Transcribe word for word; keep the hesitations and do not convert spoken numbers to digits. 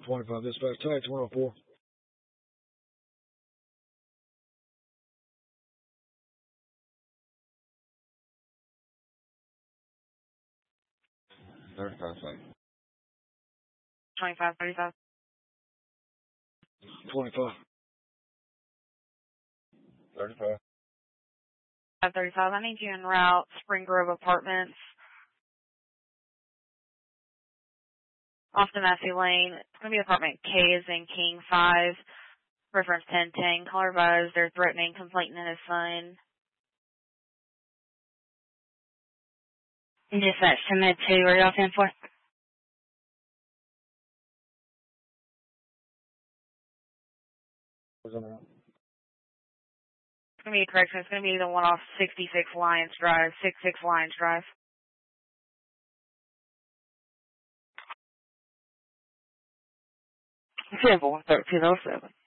twenty-five dispatch, tax one oh four. thirty-five seconds. twenty-five thirty-five. twenty-five. thirty-five. five thirty-five. I need you en route, Spring Grove Apartments. Off the Massey Lane. It's going to be apartment K as in King five. Reference ten ten. Caller advised they're threatening complainant and his son. Dispatch to Med two. Are y'all ten four? What's on that? It's going to be a correction. It's going to be the one off sixty-six Lions Drive. sixty-six Lions Drive. ten four, thirteen oh seven.